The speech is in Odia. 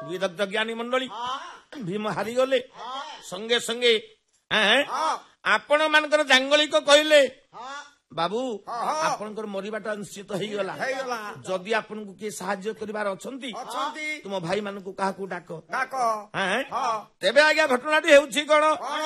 ବିଦଗ୍ଧ ଜ୍ଞାନୀ ମଣ୍ଡଳୀ ଭୀମ ହାରିଗଲେ। ସଙ୍ଗେ ସଙ୍ଗେ ଆପଣ ମାନଙ୍କର ଜାଙ୍ଗଳିକ କହିଲେ ବାବୁ ଆପଣଙ୍କର ମରିବାଟା ନିଶ୍ଚିତ ହେଇଗଲା। ଯଦି ଆପଣଙ୍କୁ କିଏ ସାହାଯ୍ୟ କରିବାର ଅଛନ୍ତି ତୁମ ଭାଇ ମାନଙ୍କୁ କାହାକୁ ଡାକ। ତେବେ ଆଜ୍ଞା ଘଟଣାଟି ହେଉଛି କଣ